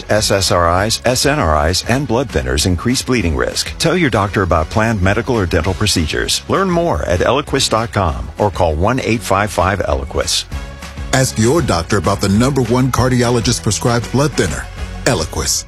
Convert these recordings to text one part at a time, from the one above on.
SSRIs, SNRIs, and blood thinners increase bleeding risk. Tell your doctor about planned medical or dental procedures. Learn more at Eliquis.com or call 1-855-ELIQUIS. Ask your doctor about the #1 cardiologist-prescribed blood thinner, Eliquis.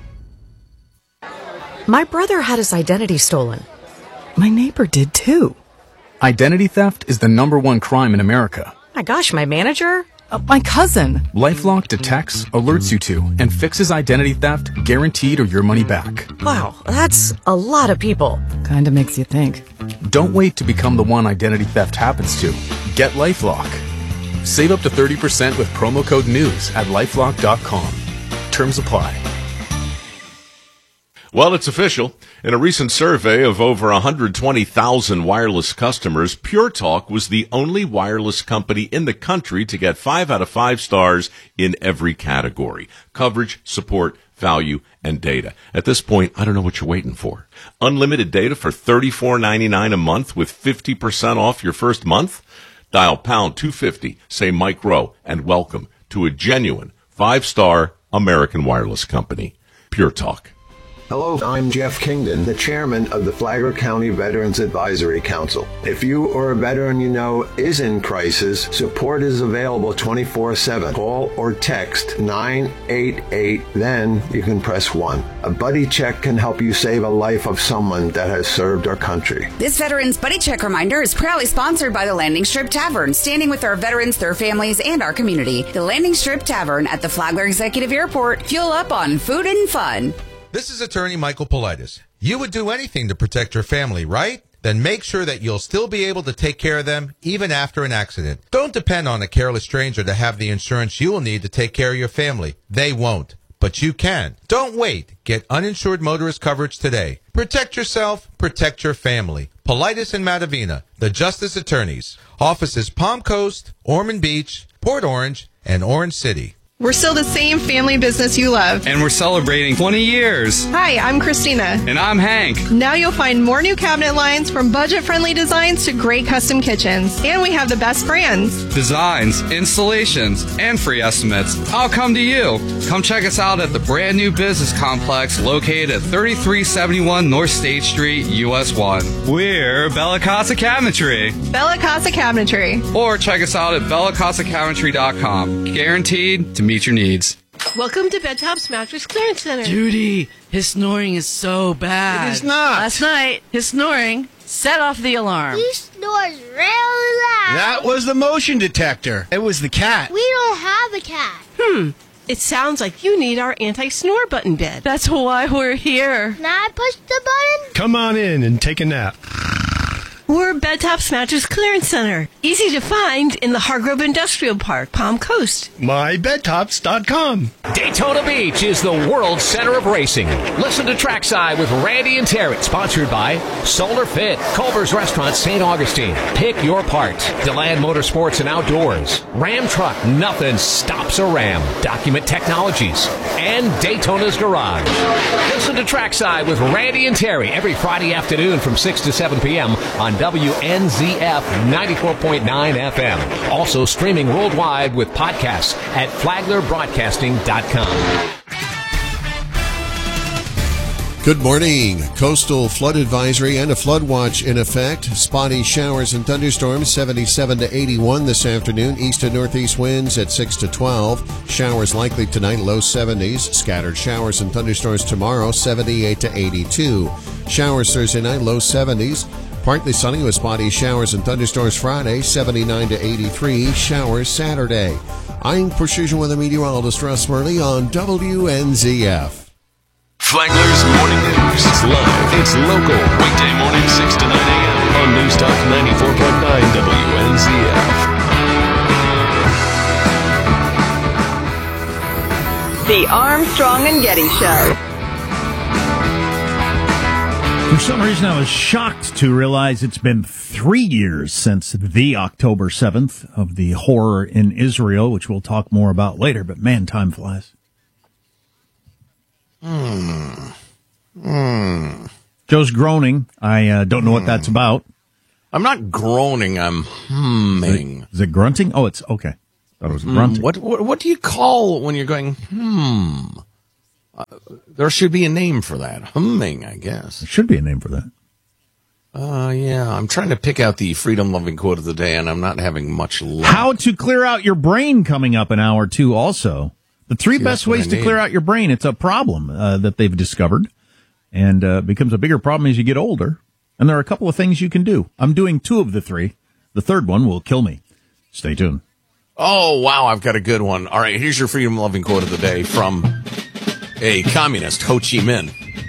My brother had his identity stolen. My neighbor did too. Identity theft is the #1 crime in America. My gosh, my manager? My cousin. LifeLock detects, alerts you to, and fixes identity theft, guaranteed or your money back. Wow, that's a lot of people. Kinda makes you think. Don't wait to become the one identity theft happens to. Get LifeLock. Save up to 30% with promo code NEWS at LifeLock.com. Terms apply. Well, it's official. In a recent survey of over 120,000 wireless customers, Pure Talk was the only wireless company in the country to get 5 out of 5 stars in every category: coverage, support, value, and data. At this point, I don't know what you're waiting for. Unlimited data for $34.99 a month with 50% off your first month? Dial pound 250, say Mike Rowe, and welcome to a genuine 5-star American wireless company. Pure Talk. Hello, I'm Jeff Kingdon, the chairman of the Flagler County Veterans Advisory Council. If you or a veteran you know is in crisis, support is available 24/7. Call or text 988, then you can press 1. A buddy check can help you save a life of someone that has served our country. This Veterans Buddy Check reminder is proudly sponsored by the Landing Strip Tavern, standing with our veterans, their families, and our community. The Landing Strip Tavern at the Flagler Executive Airport. Fuel up on food and fun. This is attorney Michael Politis. You would do anything to protect your family, right? Then make sure that you'll still be able to take care of them even after an accident. Don't depend on a careless stranger to have the insurance you will need to take care of your family. They won't, but you can. Don't wait. Get uninsured motorist coverage today. Protect yourself, protect your family. Politis and Matavina, the Justice Attorneys. Offices Palm Coast, Ormond Beach, Port Orange, and Orange City. We're still the same family business you love. And we're celebrating 20 years. Hi, I'm Christina. And I'm Hank. Now you'll find more new cabinet lines, from budget-friendly designs to great custom kitchens. And we have the best brands. Designs, installations, and free estimates. I'll come to you. Come check us out at the brand new business complex located at 3371 North State Street, US 1. We're Bella Casa Cabinetry. Bella Casa Cabinetry. Or check us out at bellacasacabinetry.com. Guaranteed to meet your needs. Welcome to Bedtop's Mattress Clearance Center. Judy, his snoring is so bad. It is not. Last night, his snoring set off the alarm. He snores really loud. That was the motion detector. It was the cat. We don't have a cat. It sounds like you need our anti-snore button bed. That's why we're here. Can I push the button? Come on in and take a nap. We're Bedtop's Mattress Clearance Center. Easy to find in the Hargrove Industrial Park, Palm Coast. MyBedtops.com. Daytona Beach is the world center of racing. Listen to Trackside with Randy and Terry, sponsored by Solar Fit, Culver's Restaurant, St. Augustine. Pick your part. DeLand Motorsports and Outdoors. Ram Truck, nothing stops a Ram. Document Technologies. And Daytona's Garage. Listen to Trackside with Randy and Terry every Friday afternoon from 6 to 7 p.m. on WNZF 94.9 FM. Also streaming worldwide with podcasts at flaglerbroadcasting.com. Good morning. Coastal flood advisory and a flood watch in effect. Spotty showers and thunderstorms 77 to 81 this afternoon. East to northeast winds at 6 to 12. Showers likely tonight, low 70s. Scattered showers and thunderstorms tomorrow, 78 to 82. Showers Thursday night, low 70s. Partly sunny with spotty showers and thunderstorms Friday, 79 to 83. Showers Saturday. I'm Precision Weather Meteorologist Russ Murley on WNZF. Flagler's Morning News. It's live. It's local. Weekday morning, 6 to 9 a.m. on News Talk 94.9 WNZF. The Armstrong and Getty Show. For some reason, I was shocked to realize it's been 3 years since the October 7th of the horror in Israel, which we'll talk more about later. But man, time flies. Joe's groaning. I don't know what that's about. I'm not groaning. I'm humming. Is it grunting? Oh, it's okay. Thought it was grunting. What do you call when you're going, There should be a name for that. Humming, I guess. There should be a name for that. Yeah. I'm trying to pick out the freedom-loving quote of the day, and I'm not having much luck. How to clear out your brain coming up in hour 2 also. The 3 best ways to clear out your brain. It's a problem that they've discovered, and becomes a bigger problem as you get older. And there are a couple of things you can do. I'm doing 2 of the 3. The third one will kill me. Stay tuned. Oh, wow, I've got a good one. All right, here's your freedom-loving quote of the day from a communist, Ho Chi Minh.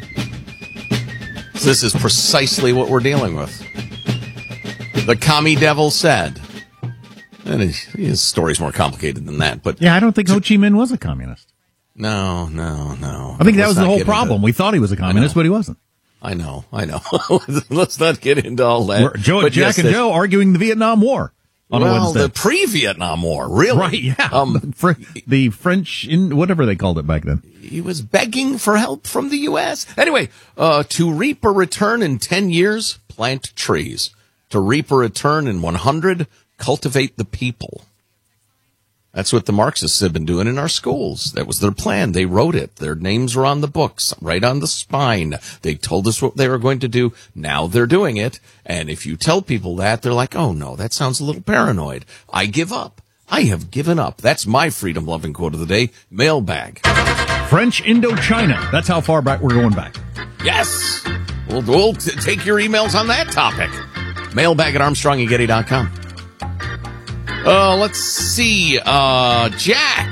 This is precisely what we're dealing with. The commie devil said, and his story's more complicated than that, but... Yeah, I don't think Ho Chi Minh was a communist. No. I think that was the whole problem. We thought he was a communist, but he wasn't. I know. Let's not get into all that. Jack and Joe arguing the Vietnam War on a Wednesday. The pre-Vietnam War, really? Right, yeah. The French, whatever they called it back then. He was begging for help from the U.S. Anyway, to reap a return in 10 years, plant trees. To reap a return in 100, cultivate the people. That's what the Marxists have been doing in our schools. That was their plan. They wrote it. Their names were on the books, right on the spine. They told us what they were going to do. Now they're doing it. And if you tell people that, they're like, oh, no, that sounds a little paranoid. I give up. I have given up. That's my freedom-loving quote of the day. Mailbag. French Indochina. That's how far back we're going back. Yes. We'll take your emails on that topic. Mailbag at ArmstrongandGetty.com. Let's see. Jack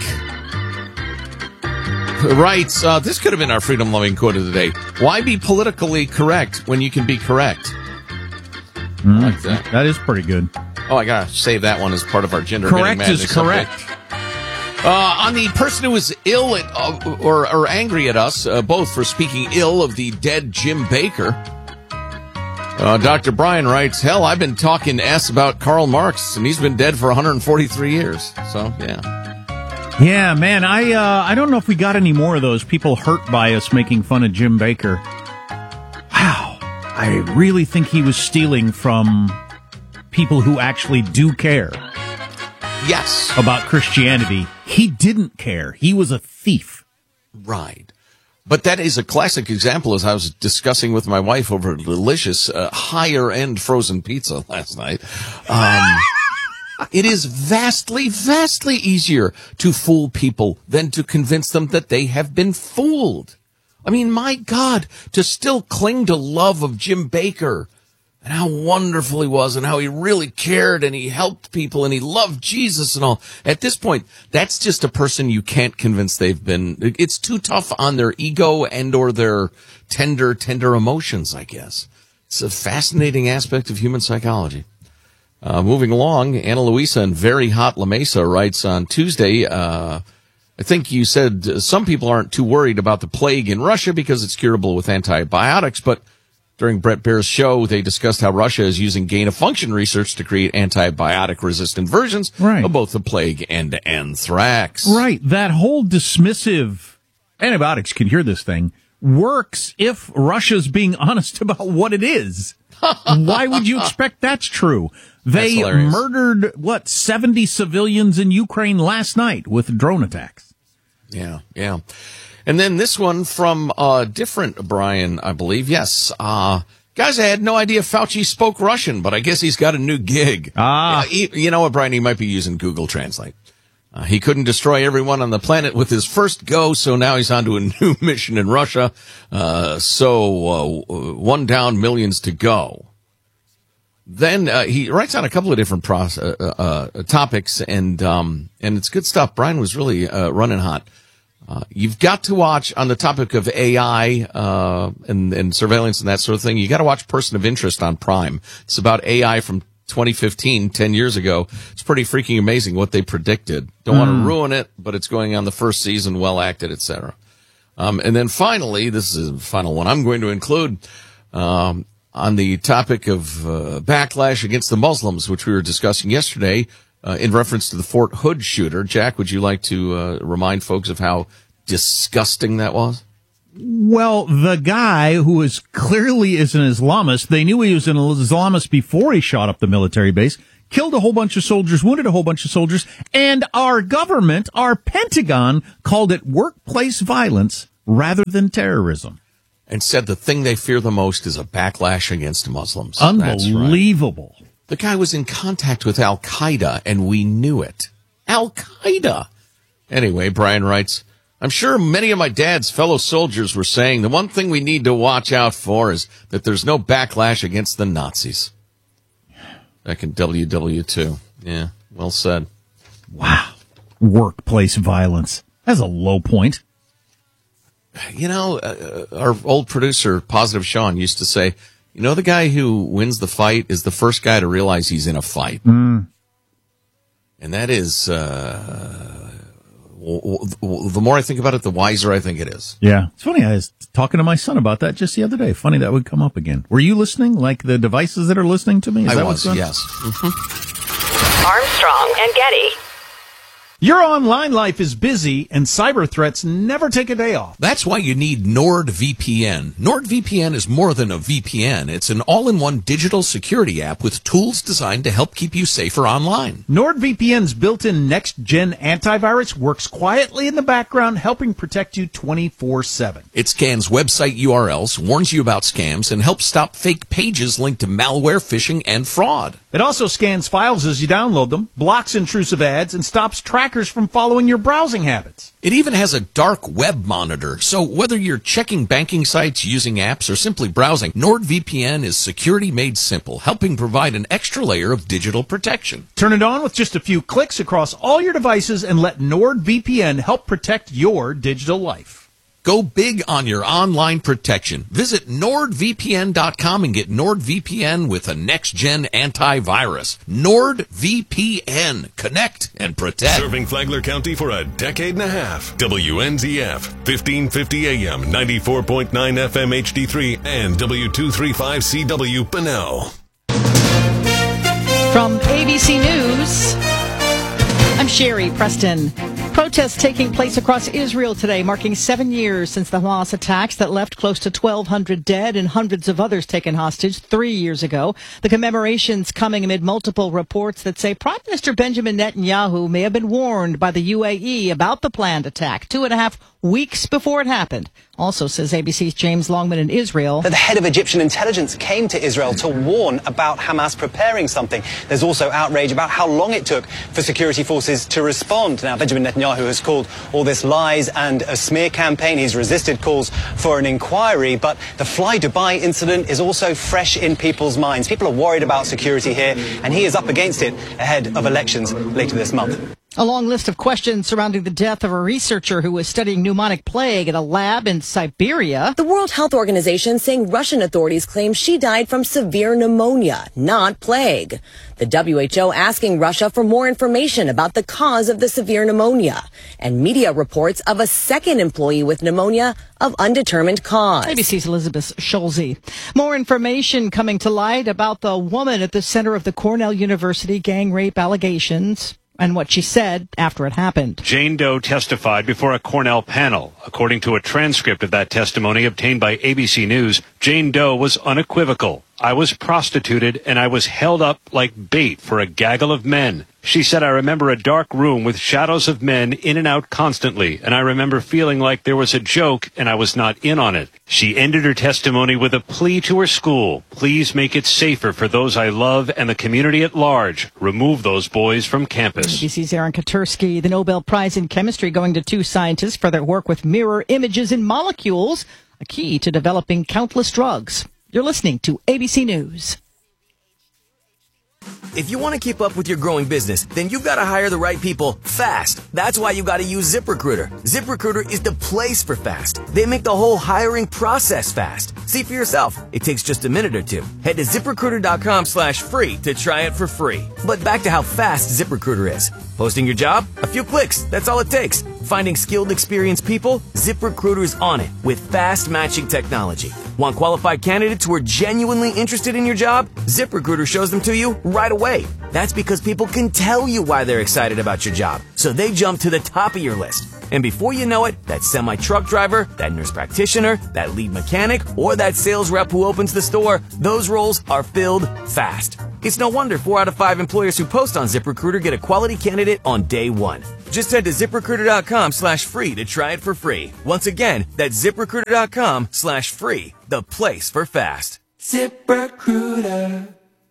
writes, this could have been our freedom-loving quote of the day. Why be politically correct when you can be correct? I like that. That is pretty good. Oh, I gotta save that one as part of our gender. Correct is correct. On the person who is ill at, or angry at us, both for speaking ill of the dead Jim Baker. Dr. Brian writes, hell, I've been talking S about Karl Marx, and he's been dead for 143 years. So, yeah. Yeah, man, I don't know if we got any more of those people hurt by us making fun of Jim Baker. Wow. I really think he was stealing from people who actually do care. Yes. About Christianity. He didn't care. He was a thief. Right. But that is a classic example, as I was discussing with my wife over a delicious, higher-end frozen pizza last night. It is vastly, vastly easier to fool people than to convince them that they have been fooled. I mean, my God, to still cling to love of Jim Baker and how wonderful he was and how he really cared and he helped people and he loved Jesus and all. At this point, that's just a person you can't convince they've been. It's too tough on their ego and or their tender emotions, I guess. It's a fascinating aspect of human psychology. Moving along, Ana Luisa in Very Hot La Mesa writes on Tuesday, I think you said some people aren't too worried about the plague in Russia because it's curable with antibiotics, but during Brett Baer's show, they discussed how Russia is using gain-of-function research to create antibiotic-resistant versions of both the plague and anthrax. Right. That whole dismissive antibiotics can hear this thing works if Russia's being honest about what it is. Why would you expect that's true? They murdered, 70 civilians in Ukraine last night with drone attacks. Yeah. And then this one from different Brian, I believe. Yes. Guys, I had no idea Fauci spoke Russian, but I guess he's got a new gig. You know what, Brian? He might be using Google Translate. He couldn't destroy everyone on the planet with his first go, so now he's on to a new mission in Russia. One down, millions to go. Then he writes on a couple of different topics, and it's good stuff. Brian was really running hot. You've got to watch, on the topic of AI and surveillance and that sort of thing, you got to watch Person of Interest on Prime. It's about AI from 2015, 10 years ago. It's pretty freaking amazing what they predicted. Don't want to ruin it, but it's going on the first season, well acted, etc. And then finally, this is the final one I'm going to include, on the topic of backlash against the Muslims, which we were discussing yesterday, in reference to the Fort Hood shooter. Jack, would you like to remind folks of how disgusting that was? Well, the guy who is clearly is an Islamist, they knew he was an Islamist before he shot up the military base, killed a whole bunch of soldiers, wounded a whole bunch of soldiers, and our government, our Pentagon, called it workplace violence rather than terrorism. And said the thing they fear the most is a backlash against Muslims. Unbelievable. Right. The guy was in contact with Al-Qaeda, and we knew it. Al-Qaeda. Anyway, Brian writes, I'm sure many of my dad's fellow soldiers were saying the one thing we need to watch out for is that there's no backlash against the Nazis. Back in WW2. Yeah, well said. Wow. Workplace violence. That's a low point. You know, our old producer, Positive Sean, used to say, you know, the guy who wins the fight is the first guy to realize he's in a fight. Mm. And that is, the more I think about it, the wiser I think it is. Yeah. It's funny. I was talking to my son about that just the other day. Funny that would come up again. Were you listening? Like the devices that are listening to me? I was, yes. Mm-hmm. Armstrong and Getty. Your online life is busy, and cyber threats never take a day off. That's why you need NordVPN. NordVPN is more than a VPN. It's an all-in-one digital security app with tools designed to help keep you safer online. NordVPN's built-in next-gen antivirus works quietly in the background, helping protect you 24/7. It scans website URLs, warns you about scams, and helps stop fake pages linked to malware, phishing, and fraud. It also scans files as you download them, blocks intrusive ads, and stops trackers from following your browsing habits. It even has a dark web monitor, so whether you're checking banking sites, using apps, or simply browsing, NordVPN is security made simple, helping provide an extra layer of digital protection. Turn it on with just a few clicks across all your devices and let NordVPN help protect your digital life. Go big on your online protection. Visit NordVPN.com and get NordVPN with a next-gen antivirus. NordVPN. Connect and protect. Serving Flagler County for a decade and a half. WNZF, 1550 AM, 94.9 FM HD3, and W235CW Bunnell. From ABC News, I'm Sherry Preston. Protests taking place across Israel today, marking 7 years since the Hamas attacks that left close to 1,200 dead and hundreds of others taken hostage 3 years ago. The commemorations coming amid multiple reports that say Prime Minister Benjamin Netanyahu may have been warned by the UAE about the planned attack 2.5 weeks before it happened. Also, says ABC's James Longman in Israel, that the head of Egyptian intelligence came to Israel to warn about Hamas preparing something. There's also outrage about how long it took for security forces to respond. Now, Benjamin Netanyahu has called all this lies and a smear campaign. He's resisted calls for an inquiry, but the Fly Dubai incident is also fresh in people's minds. People are worried about security here, and he is up against it ahead of elections later this month. A long list of questions surrounding the death of a researcher who was studying pneumonic plague at a lab in Siberia. The World Health Organization saying Russian authorities claim she died from severe pneumonia, not plague. The WHO asking Russia for more information about the cause of the severe pneumonia. And media reports of a second employee with pneumonia of undetermined cause. ABC's Elizabeth Schulze. More information coming to light about the woman at the center of the Cornell University gang rape allegations and what she said after it happened. Jane Doe testified before a Cornell panel. According to a transcript of that testimony obtained by ABC News, Jane Doe was unequivocal. I was prostituted and I was held up like bait for a gaggle of men. She said, I remember a dark room with shadows of men in and out constantly, and I remember feeling like there was a joke and I was not in on it. She ended her testimony with a plea to her school. Please make it safer for those I love and the community at large. Remove those boys from campus. ABC's Aaron Katursky. The Nobel Prize in Chemistry going to 2 scientists for their work with mirror images in molecules, a key to developing countless drugs. You're listening to ABC News. If you want to keep up with your growing business, then you've got to hire the right people fast. That's why you got to use ZipRecruiter. ZipRecruiter is the place for fast. They make the whole hiring process fast. See for yourself. It takes just a minute or two. Head to ZipRecruiter.com/free to try it for free. But back to how fast ZipRecruiter is. Posting your job? A few clicks. That's all it takes. Finding skilled, experienced people? ZipRecruiter's on it with fast matching technology. Want qualified candidates who are genuinely interested in your job? ZipRecruiter shows them to you right away. That's because people can tell you why they're excited about your job, so they jump to the top of your list. And before you know it, that semi-truck driver, that nurse practitioner, that lead mechanic, or that sales rep who opens the store, those roles are filled fast. It's no wonder 4 out of 5 employers who post on ZipRecruiter get a quality candidate on day one. Just head to ZipRecruiter.com/free to try it for free. Once again, that's ZipRecruiter.com/free. The place for fast. ZipRecruiter.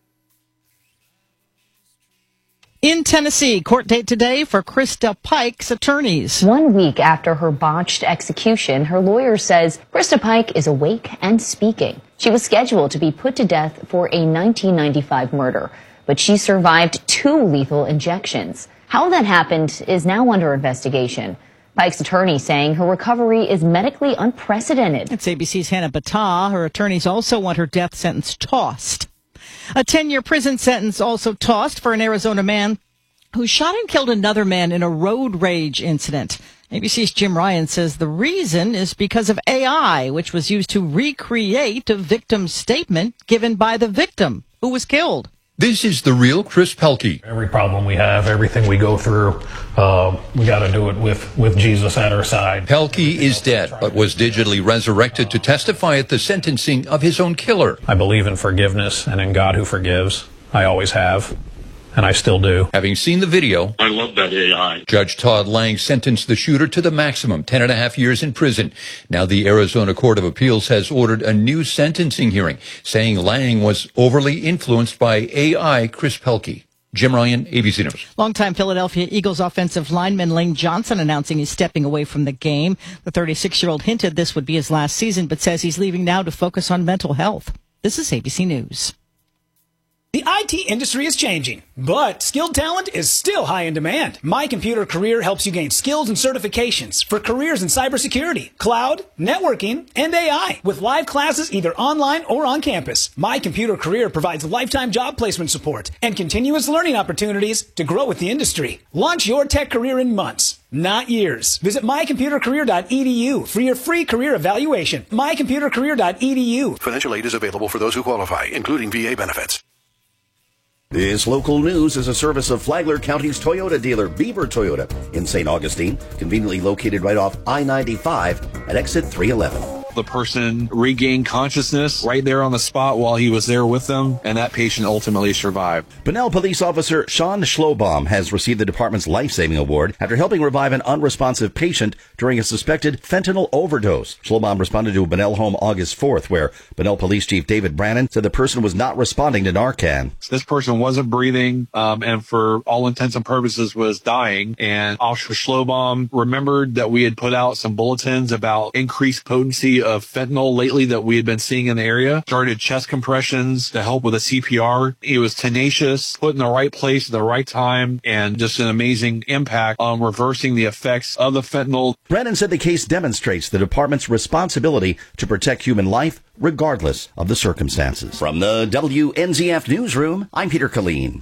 In Tennessee, court date today for Krista Pike's attorneys. 1 week after her botched execution, her lawyer says Krista Pike is awake and speaking. She was scheduled to be put to death for a 1995 murder, but she survived 2 lethal injections. How that happened is now under investigation. Pike's attorney saying her recovery is medically unprecedented. It's ABC's Hannah Battah. Her attorneys also want her death sentence tossed. A 10-year prison sentence also tossed for an Arizona man who shot and killed another man in a road rage incident. ABC's Jim Ryan says the reason is because of AI, which was used to recreate a victim's statement given by the victim who was killed. This is the real Chris Pelkey. Every problem we have, everything we go through, we got to do it with Jesus at our side. Pelkey is dead, but was digitally resurrected to testify at the sentencing of his own killer. I believe in forgiveness and in God who forgives. I always have, and I still do. Having seen the video, I love that AI. Judge Todd Lang sentenced the shooter to the maximum, 10.5 years in prison. Now the Arizona Court of Appeals has ordered a new sentencing hearing, saying Lang was overly influenced by AI Chris Pelkey. Jim Ryan, ABC News. Longtime Philadelphia Eagles offensive lineman Lane Johnson announcing he's stepping away from the game. The 36-year-old hinted this would be his last season, but says he's leaving now to focus on mental health. This is ABC News. The IT industry is changing, but skilled talent is still high in demand. My Computer Career helps you gain skills and certifications for careers in cybersecurity, cloud, networking, and AI, with live classes either online or on campus. My Computer Career provides lifetime job placement support and continuous learning opportunities to grow with the industry. Launch your tech career in months, not years. Visit mycomputercareer.edu for your free career evaluation. mycomputercareer.edu. Financial aid is available for those who qualify, including VA benefits. This local news is a service of Flagler County's Toyota dealer, Beaver Toyota, in St. Augustine, conveniently located right off I-95 at exit 311. The person regained consciousness right there on the spot while he was there with them, and that patient ultimately survived. Bunnell Police Officer Sean Schlobaum has received the department's life-saving award after helping revive an unresponsive patient during a suspected fentanyl overdose. Schlobaum responded to a Bunnell home August 4th, where Bunnell Police Chief David Brannon said the person was not responding to Narcan. This person wasn't breathing, and for all intents and purposes was dying, and Officer Schlobaum remembered that we had put out some bulletins about increased potency of fentanyl lately that we had been seeing in the area. Started chest compressions to help with the CPR. He was tenacious, put in the right place at the right time, and just an amazing impact on reversing the effects of the fentanyl. Brennan said the case demonstrates the department's responsibility to protect human life regardless of the circumstances. From the WNZF Newsroom, I'm Peter Killeen.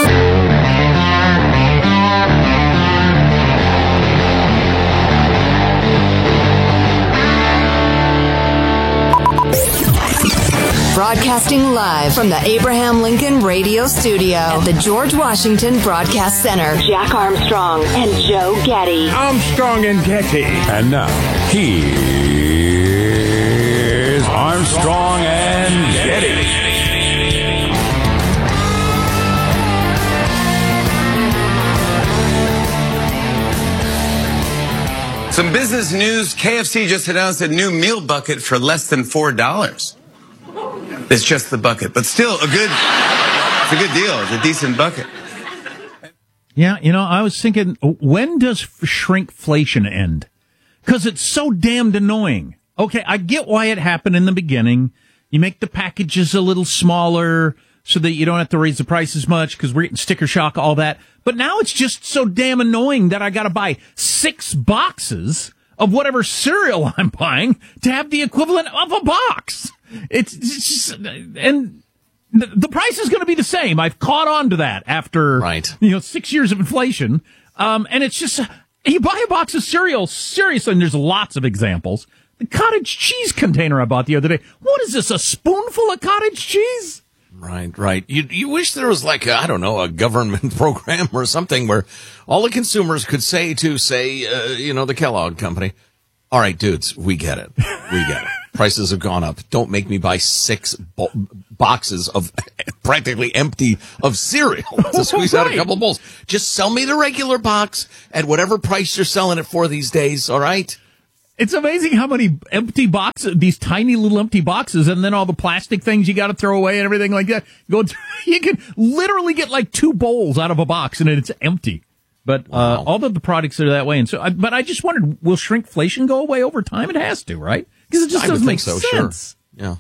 Broadcasting live from the Abraham Lincoln Radio Studio at the George Washington Broadcast Center. Jack Armstrong and Joe Getty. Armstrong and Getty. And now, here's Armstrong and Getty. Some business news. KFC just announced a new meal bucket for less than $4. It's just the bucket, but still it's a good deal. It's a decent bucket. Yeah, I was thinking, when does shrinkflation end? Because it's so damned annoying. Okay, I get why it happened in the beginning. You make the packages a little smaller so that you don't have to raise the price as much because we're getting sticker shock, all that. But now it's just so damn annoying that I got to buy 6 boxes of whatever cereal I'm buying to have the equivalent of a box. It's just, and the price is going to be the same. I've caught on to that after 6 years of inflation. And it's just, you buy a box of cereal, seriously, and there's lots of examples. The cottage cheese container I bought the other day. What is this, a spoonful of cottage cheese? Right. You wish there was a government program or something where all the consumers could say to, the Kellogg Company, all right, dudes, we get it. prices have gone up. Don't make me buy 6 boxes of practically empty of cereal to squeeze out a couple of bowls. Just sell me the regular box at whatever price you're selling it for these days, all right? It's amazing how many empty boxes, these tiny little empty boxes, and then all the plastic things you got to throw away and everything like that. You can literally get like 2 bowls out of a box and it's empty. But all of the products are that way. And so, but I just wondered, will shrinkflation go away over time? It has to, right? Because it just doesn't make sense. Sure.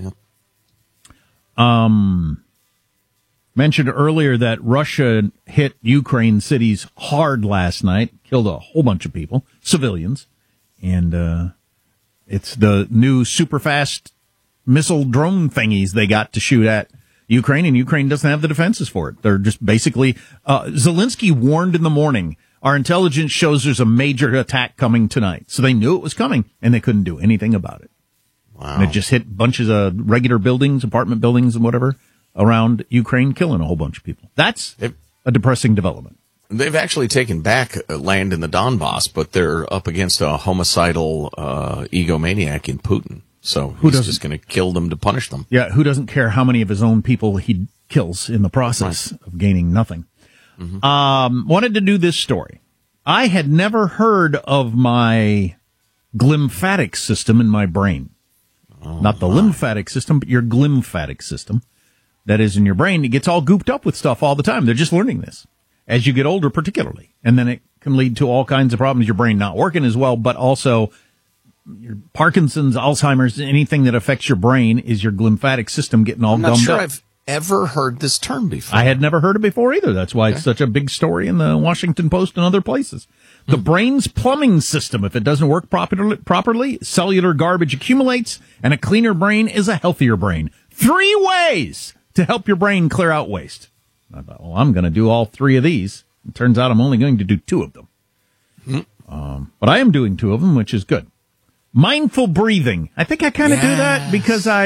Yeah. Mentioned earlier that Russia hit Ukraine cities hard last night, killed a whole bunch of people, civilians. And it's the new super fast missile drone thingies they got to shoot at Ukraine, and Ukraine doesn't have the defenses for it. They're just basically Zelensky warned in the morning, our intelligence shows there's a major attack coming tonight. So they knew it was coming, and they couldn't do anything about it. Wow. And it just hit bunches of regular buildings, apartment buildings and whatever around Ukraine, killing a whole bunch of people. That's a depressing development. They've actually taken back land in the Donbass, but they're up against a homicidal egomaniac in Putin. So he's just going to kill them to punish them. Yeah, who doesn't care how many of his own people he kills in the process of gaining nothing? Mm-hmm. Wanted to do this story. I had never heard of my glymphatic system in my brain. Not the lymphatic system, but your glymphatic system that is in your brain. It gets all gooped up with stuff all the time. They're just learning this as you get older, particularly. And then it can lead to all kinds of problems, your brain not working as well, but also your Parkinson's, Alzheimer's, anything that affects your brain is your glymphatic system getting all gummed up. I'm not sure I've ever heard this term before. I had never heard it before either. That's why it's such a big story in the Washington Post and other places. The brain's plumbing system, if it doesn't work properly, cellular garbage accumulates, and a cleaner brain is a healthier brain. 3 ways to help your brain clear out waste. I thought, well, I'm going to do all 3 of these. It turns out I'm only going to do 2 of them. But I am doing 2 of them, which is good. Mindful breathing. I think I kind of do that because I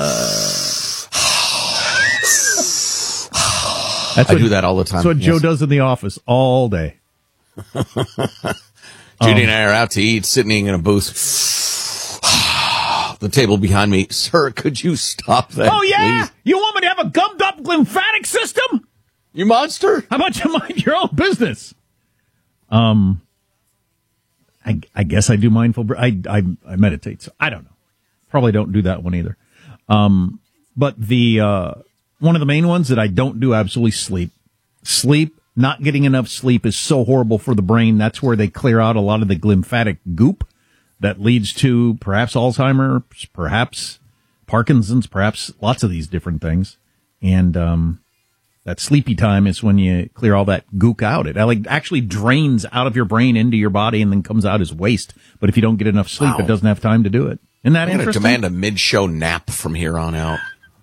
do that all the time. That's what Joe does in the office all day. Judy and I are out to eat, sitting in a booth. The table behind me. Sir, could you stop that? Oh, yeah? Please? You want me to have a gummed up glymphatic system? You monster. How about you mind your own business? I guess I do mindful. I meditate, so I don't know. Probably don't do that one either. But the one of the main ones that I don't do absolutely sleep. Not getting enough sleep is so horrible for the brain. That's where they clear out a lot of the glymphatic goop that leads to perhaps Alzheimer's, perhaps Parkinson's, perhaps lots of these different things. And that sleepy time is when you clear all that gook out. It actually drains out of your brain into your body and then comes out as waste. But if you don't get enough sleep, it doesn't have time to do it. Isn't that interesting? I'm going to demand a mid-show nap from here on out.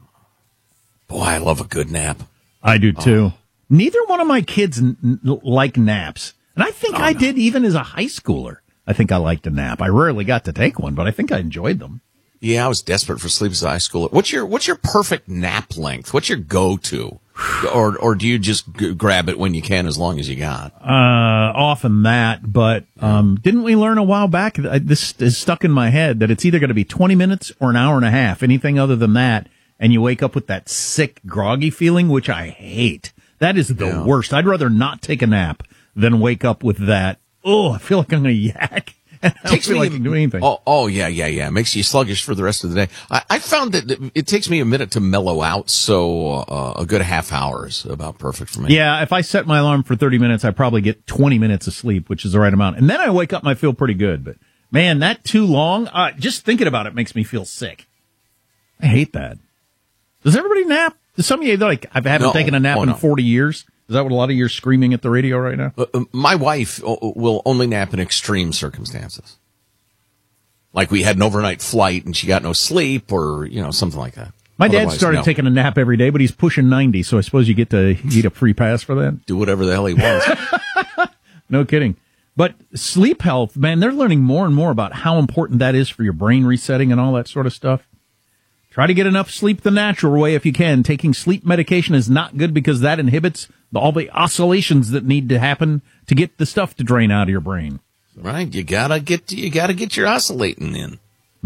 Boy, I love a good nap. I do, too. Neither one of my kids like naps. And I think I did even as a high schooler. I think I liked a nap. I rarely got to take one, but I think I enjoyed them. Yeah, I was desperate for sleep as a high schooler. What's your perfect nap length? What's your go-to? Or do you just grab it when you can as long as you got? Often that, but didn't we learn a while back, this is stuck in my head, that it's either going to be 20 minutes or an hour and a half. Anything other than that, and you wake up with that sick, groggy feeling, which I hate. That is the worst. I'd rather not take a nap than wake up with that. Oh, I feel like I'm going to yak. I don't feel like I can do anything. Yeah. It makes you sluggish for the rest of the day. I found that it takes me a minute to mellow out, so a good half hour is about perfect for me. Yeah, if I set my alarm for 30 minutes, I probably get 20 minutes of sleep, which is the right amount. And then I wake up and I feel pretty good. But, man, that too long, just thinking about it makes me feel sick. I hate that. Does everybody nap? Does some of you, I haven't taken a nap in 40 years? Is that what a lot of you are screaming at the radio right now? My wife will only nap in extreme circumstances. Like we had an overnight flight and she got no sleep or, something like that. My dad started taking a nap every day, but he's pushing 90, so I suppose you get to eat a free pass for that. Do whatever the hell he wants. No kidding. But sleep health, man, they're learning more and more about how important that is for your brain resetting and all that sort of stuff. Try to get enough sleep the natural way if you can. Taking sleep medication is not good because that inhibits all the oscillations that need to happen to get the stuff to drain out of your brain. Right. You gotta get your oscillating in.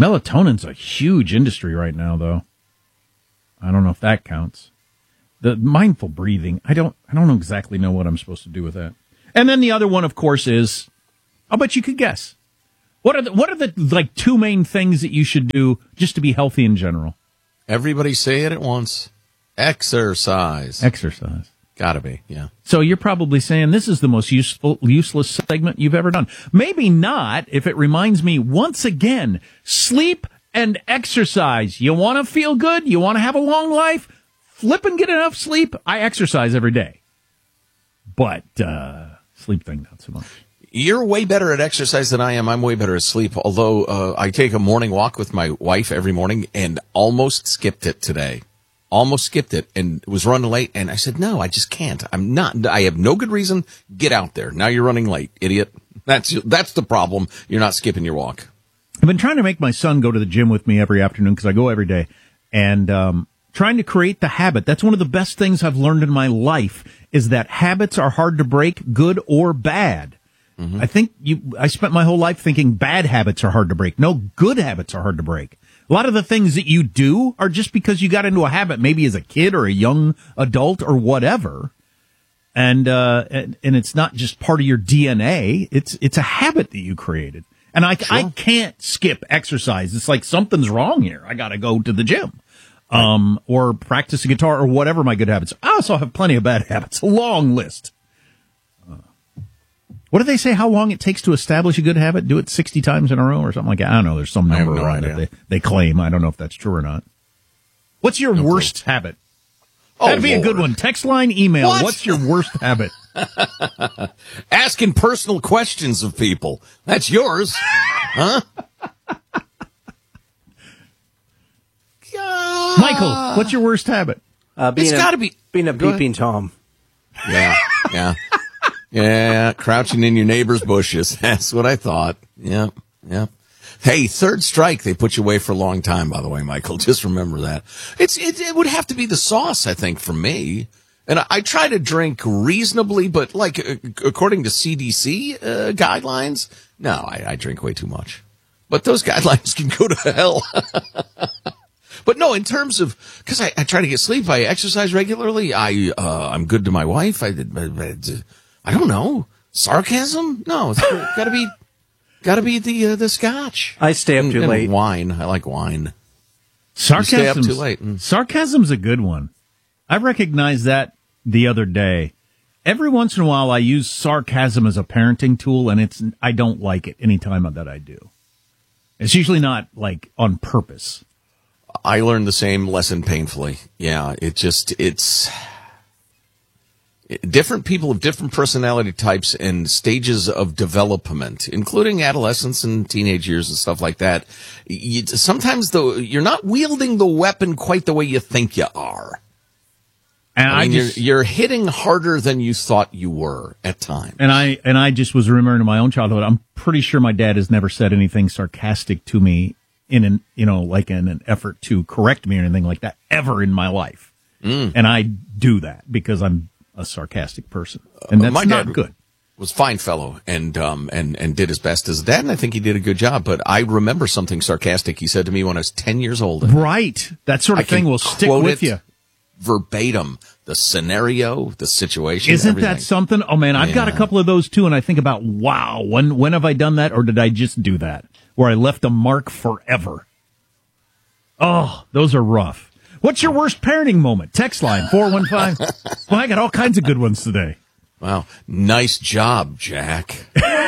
Melatonin's a huge industry right now, though. I don't know if that counts. The mindful breathing, I don't exactly know what I'm supposed to do with that. And then the other one, of course, is, I'll bet you could guess. What are the like two main things that you should do just to be healthy in general? Everybody say it at once. Exercise. Exercise. Gotta be, yeah. So you're probably saying this is the most useless segment you've ever done. Maybe not, if it reminds me once again, sleep and exercise. You want to feel good? You want to have a long life? Flip and get enough sleep. I exercise every day. But sleep thing, not so much. You're way better at exercise than I am. I'm way better at sleep, although I take a morning walk with my wife every morning and almost skipped it today. Almost skipped it and was running late. And I said, no, I just can't. I have no good reason. Get out there. Now you're running late, idiot. That's the problem. You're not skipping your walk. I've been trying to make my son go to the gym with me every afternoon because I go every day. And trying to create the habit. That's one of the best things I've learned in my life is that habits are hard to break, good or bad. I think I spent my whole life thinking bad habits are hard to break. No, good habits are hard to break. A lot of the things that you do are just because you got into a habit, maybe as a kid or a young adult or whatever. And it's not just part of your DNA. It's a habit that you created. And I can't skip exercise. It's like something's wrong here. I got to go to the gym. Or practice the guitar or whatever my good habits. I also have plenty of bad habits. A long list. What do they say? How long it takes to establish a good habit? Do it 60 times in a row or something like that. I don't know. There's some number around it. They claim. I don't know if that's true or not. What's your worst habit? That'd be a good one. Text line, email. What's your worst habit? Asking personal questions of people. That's yours. Huh? Michael, what's your worst habit? It's got to be being a peeping Tom. Yeah. Yeah, crouching in your neighbor's bushes. That's what I thought. Yeah. Hey, third strike, they put you away for a long time, by the way, Michael. Just remember that. It would have to be the sauce, I think, for me. And I try to drink reasonably, but like according to CDC guidelines, no, I drink way too much. But those guidelines can go to hell. But no, in terms of, because I try to get sleep, I exercise regularly. I'm good to my wife. I don't know. Sarcasm? No, it's gotta be the scotch. I stay up too late. Wine. I like wine. Sarcasm. Stay up too late. Sarcasm's a good one. I recognized that the other day. Every once in a while, I use sarcasm as a parenting tool, and I don't like it any time that I do. It's usually not like on purpose. I learned the same lesson painfully. Yeah, it's different people have different personality types and stages of development, including adolescence and teenage years and stuff like that. Sometimes, though, you're not wielding the weapon quite the way you think you are. And you're hitting harder than you thought you were at times. And I just was remembering my own childhood. I'm pretty sure my dad has never said anything sarcastic to me in an effort to correct me or anything like that ever in my life. And I do that because I'm a sarcastic person, and that's not good. Was a fine fellow and did his best as a dad, and I think he did a good job. But I remember something sarcastic he said to me when I was 10 years old. Right, that sort of thing will stick with you verbatim. The scenario, the situation. Isn't everything. That something? Oh man, I've got a couple of those too, and I think about when have I done that, or did I just do that where I left a mark forever? Oh, those are rough. What's your worst parenting moment? Text line 415. Well, I got all kinds of good ones today. Wow. Nice job, Jack.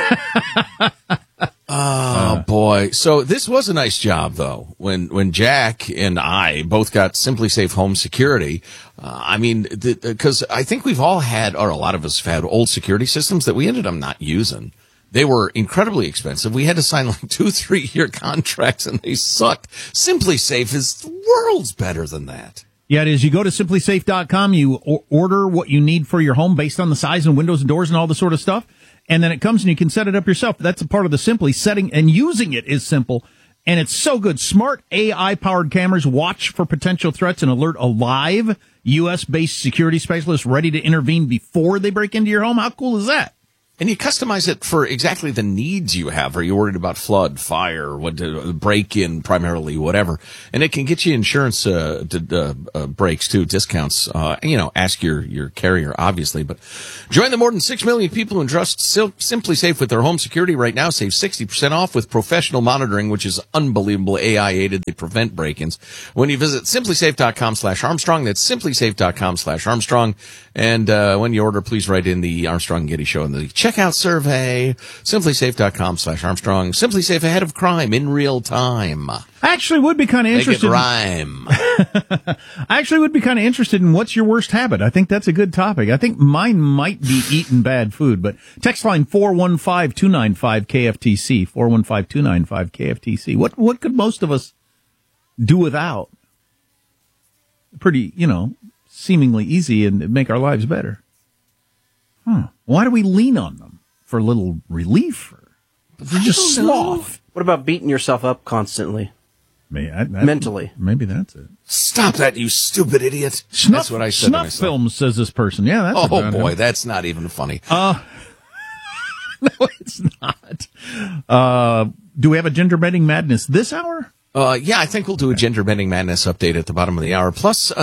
Oh, boy. So this was a nice job, though. When Jack and I both got Simply Safe Home Security, because I think we've all had, or a lot of us have had, old security systems that we ended up not using. They were incredibly expensive. We had to sign like 2-3-year contracts, and they sucked. Simply Safe is worlds better than that. Yeah, it is. You go to simplysafe.com, you order what you need for your home based on the size and windows and doors and all the sort of stuff, and then it comes and you can set it up yourself. That's a part of the Simply. Setting and using it is simple, and it's so good. Smart AI-powered cameras watch for potential threats and alert a live U.S.-based security specialist ready to intervene before they break into your home. How cool is that? And you customize it for exactly the needs you have. Are you worried about flood, fire, break-in primarily, whatever? And it can get you insurance breaks too, discounts. Ask your carrier, obviously. But join the more than 6 million people who entrust Simply Safe with their home security right now. Save 60% off with professional monitoring, which is unbelievable. AI-aided. They prevent break-ins. When you visit simplysafe.com/Armstrong, that's simplysafe.com/Armstrong. And when you order, please write in the Armstrong and Getty Show in the checkout survey. Simplysafe.com/Armstrong. Simply Safe, ahead of crime in real time. I actually would be kind of interested. Make it rhyme. I actually would be kind of interested in what's your worst habit. I think that's a good topic. I think mine might be eating bad food, but text line 415-295-KFTC, 415-295-KFTC. What could most of us do without? Pretty, seemingly easy and make our lives better. Why do we lean on them? For a little relief? They're just sloth. What about beating yourself up constantly? Mentally. Maybe that's it. Stop that, you stupid idiot. That's what I said to myself. Snuff films, says this person. Yeah, that's boy, that's not even funny. No, it's not. Do we have a Gender Bending Madness this hour? Yeah, I think we'll do a Gender Bending Madness update at the bottom of the hour. Plus,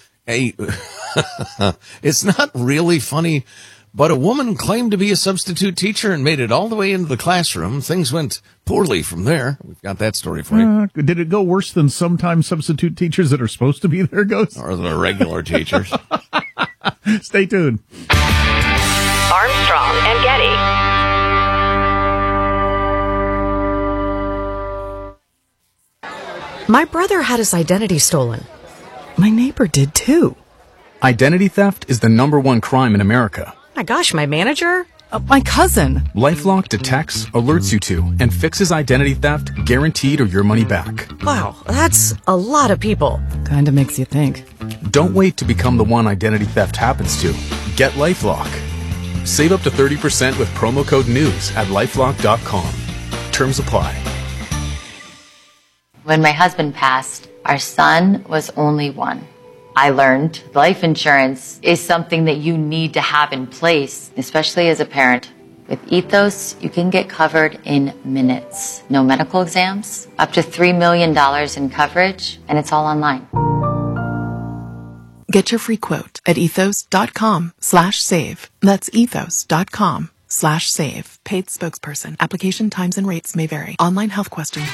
it's not really funny, but a woman claimed to be a substitute teacher and made it all the way into the classroom. Things went poorly from there. We've got that story for you. Did it go worse than sometimes substitute teachers that are supposed to be there, Ghost? Or the regular teachers. Stay tuned. Armstrong and Getty. My brother had his identity stolen. My neighbor did too. Identity theft is the #1 crime in America. My gosh, my manager? My cousin. LifeLock detects, alerts you to, and fixes identity theft, guaranteed or your money back. Wow, that's a lot of people. Kinda makes you think. Don't wait to become the one identity theft happens to. Get LifeLock. Save up to 30% with promo code NEWS at LifeLock.com. Terms apply. When my husband passed, our son was only 1. I learned life insurance is something that you need to have in place, especially as a parent. With Ethos, you can get covered in minutes. No medical exams, up to $3 million in coverage, and it's all online. Get your free quote at ethos.com/save. That's ethos.com/save. Paid spokesperson. Application times and rates may vary. Online health questions.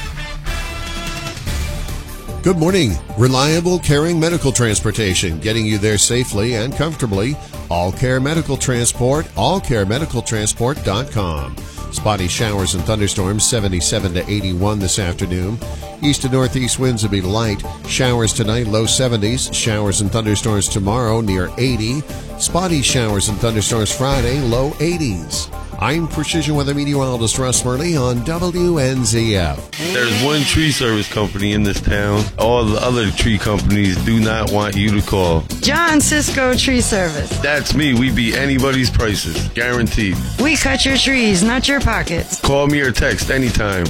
Good morning. Reliable, caring medical transportation, getting you there safely and comfortably. All Care Medical Transport, allcaremedicaltransport.com. Spotty showers and thunderstorms, 77 to 81 this afternoon. East to northeast winds will be light. Showers tonight, low 70s. Showers and thunderstorms tomorrow, near 80. Spotty showers and thunderstorms Friday, low 80s. I'm Precision Weather Meteorologist Russ Murley on WNZF. There's one tree service company in this town. All the other tree companies do not want you to call. John Cisco Tree Service. That's me. We beat anybody's prices. Guaranteed. We cut your trees, not your pockets. Call me or text anytime.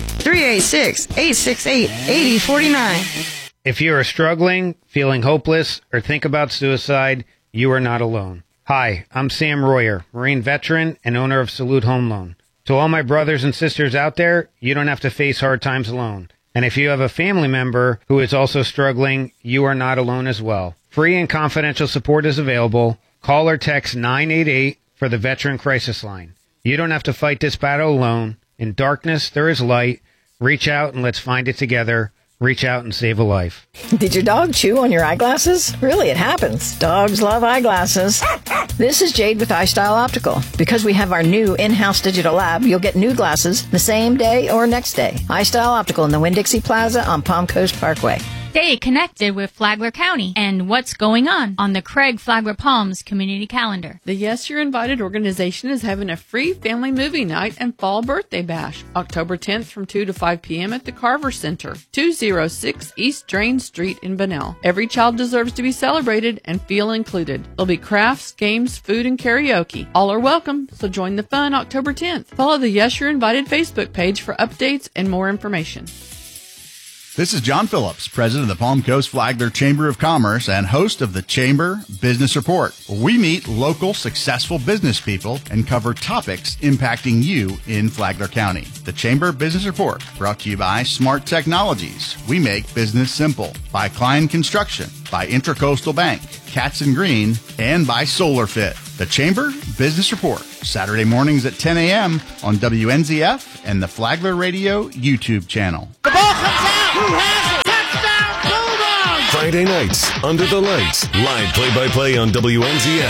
386-868-8049. If you are struggling, feeling hopeless, or think about suicide, you are not alone. Hi, I'm Sam Royer, Marine veteran and owner of Salute Home Loan. To all my brothers and sisters out there, you don't have to face hard times alone. And if you have a family member who is also struggling, you are not alone as well. Free and confidential support is available. Call or text 988 for the Veteran Crisis Line. You don't have to fight this battle alone. In darkness, there is light. Reach out and let's find it together. Reach out and save a life. Did your dog chew on your eyeglasses? Really, it happens. Dogs love eyeglasses. This is Jade with iStyle Optical. Because we have our new in-house digital lab, you'll get new glasses the same day or next day. iStyle Optical in the Winn-Dixie Plaza on Palm Coast Parkway. Stay connected with Flagler County and what's going on the Craig Flagler Palms community calendar. The Yes You're Invited organization is having a free family movie night and fall birthday bash, October 10th from 2 to 5 p.m. at the Carver Center, 206 East Drain Street in Bunnell. Every child deserves to be celebrated and feel included. There'll be crafts, games, food, and karaoke. All are welcome, so join the fun October 10th. Follow the Yes You're Invited Facebook page for updates and more information. This is John Phillips, president of the Palm Coast Flagler Chamber of Commerce and host of the Chamber Business Report. We meet local successful business people and cover topics impacting you in Flagler County. The Chamber Business Report, brought to you by Smart Technologies. We make business simple. By Klein Construction, by Intracoastal Bank, Katz & Green, and by SolarFit. The Chamber Business Report, Saturday mornings at 10 a.m. on WNZF and the Flagler Radio YouTube channel. The ball comes out. Who has it? Touchdown, Bulldogs! Friday nights, under the lights, live play-by-play on WNZF.